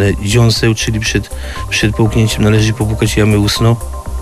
normalne dziąseł, czyli przed połknięciem należy popłukać jamę ustną.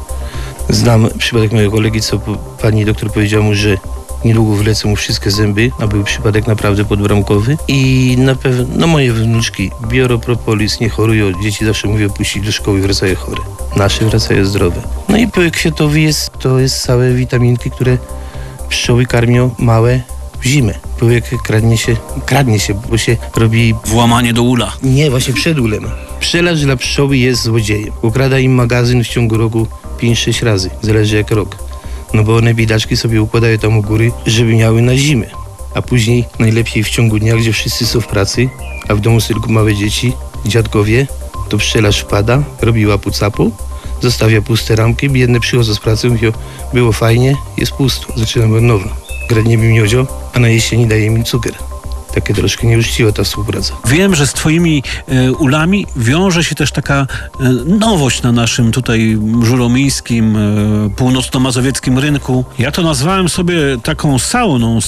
Znam przypadek mojego kolegi, co pani doktor powiedziała mu, że niedługo wylecą mu wszystkie zęby, a był przypadek naprawdę podbramkowy. I na pewno moje wnuczki biorą propolis, nie chorują. Dzieci zawsze mówią, puścić do szkoły, wracają chore. Nasze wracają zdrowe. No i pyłek kwiatowy to jest całe witaminki, które pszczoły karmią małe w zimę. Pyłek kradnie się, bo się robi... Włamanie do ula. Nie, właśnie przed ulem. Pszczelarz dla pszczoły jest złodziejem. Ukrada im magazyn w ciągu roku 5-6 razy, zależy jak rok. No bo one biedaczki sobie układają tam u góry, żeby miały na zimę. A później najlepiej w ciągu dnia, gdzie wszyscy są w pracy, a w domu są tylko małe dzieci, dziadkowie, to pszczelarz wpada, robi łapu-capu, zostawia puste ramki, biedne przychodzą z pracy, mówią, było fajnie, jest pusto, zaczynamy od nowa. Gradnie mi miodzio, a na jesieni daje mi cukier. Takie troszkę nieuczciwa ta współpraca. Wiem, że z twoimi ulami wiąże się też taka nowość na naszym tutaj żuromińskim, północno-mazowieckim rynku. Ja to nazwałem sobie taką sauną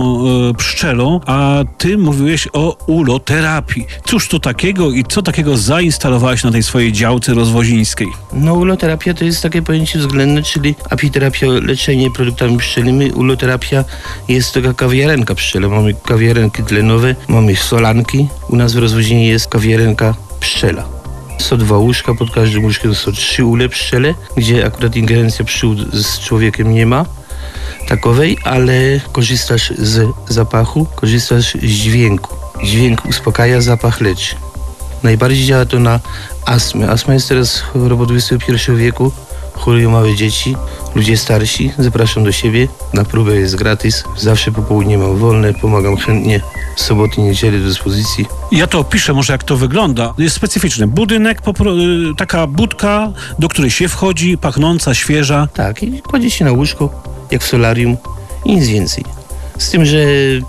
pszczelą, a ty mówiłeś o uloterapii. Cóż to takiego i co takiego zainstalowałeś na tej swojej działce rozwozińskiej? No uloterapia to jest takie pojęcie względne, czyli apiterapia, leczenie produktami pszczelnymi. Uloterapia jest taka kawiarenka pszczela. Mamy kawiarenki tlenowe, mamy solanki. U nas w rozwozinie jest kawiarenka pszczela. Są 2 łóżka, pod każdym łóżkiem są 3 ule pszczele, gdzie akurat ingerencja pszczół z człowiekiem nie ma takowej, ale korzystasz z zapachu, korzystasz z dźwięku. Dźwięk uspokaja, zapach leczy. Najbardziej działa to na astmę. Astma jest teraz chorobą XXI wieku. Chorują małe dzieci, ludzie starsi. Zapraszam do siebie. Na próbę jest gratis. Zawsze po południe mam wolne. Pomagam chętnie. Soboty, niedzielę do dyspozycji. Ja to opiszę może jak to wygląda. Jest specyficzny budynek, taka budka, do której się wchodzi, pachnąca, świeża. Tak, i kładzie się na łóżko, jak w solarium i nic więcej. Z tym, że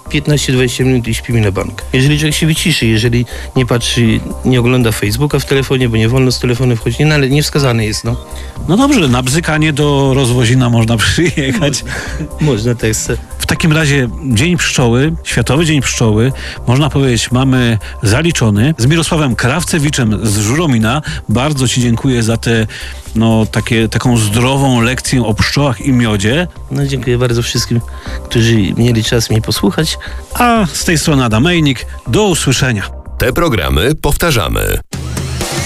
15-20 minut i śpimy na bank. Jeżeli człowiek się wyciszy, jeżeli nie patrzy, nie ogląda Facebooka w telefonie, bo nie wolno z telefonem wchodzić, no ale niewskazane jest, no. No dobrze, na bzykanie do rozwozina można przyjechać. Można tak. W takim razie Dzień Pszczoły, Światowy Dzień Pszczoły, można powiedzieć, mamy zaliczony. Z Mirosławem Krawcewiczem z Żuromina bardzo ci dziękuję za taką zdrową lekcję o pszczołach i miodzie. No dziękuję bardzo wszystkim, którzy mieli czas mnie posłuchać. A z tej strony Adam Ejnik, do usłyszenia. Te programy powtarzamy.